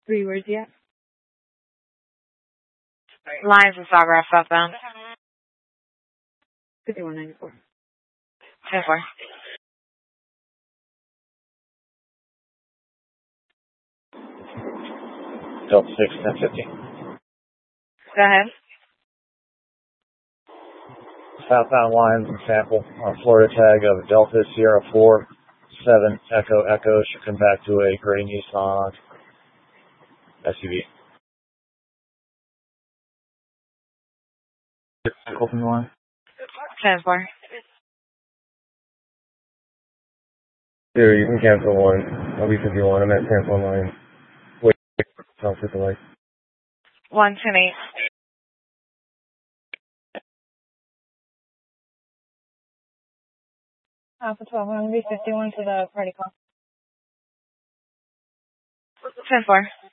3 words yet? Lions and Sawgrass southbound. 5194. 10-4. Delta 6, 1050. Go ahead. Southbound Lions and sample on Florida tag of Delta Sierra 4, 7, Echo, should come back to a gray Nissan SUV. Open the line. 10-4. Dude, you can cancel one. I'll be 51. I'm at cancel line. Wait, I'll set the light. 110-8. Alpha 12, I'm going to be 51 to the party call. 10-4.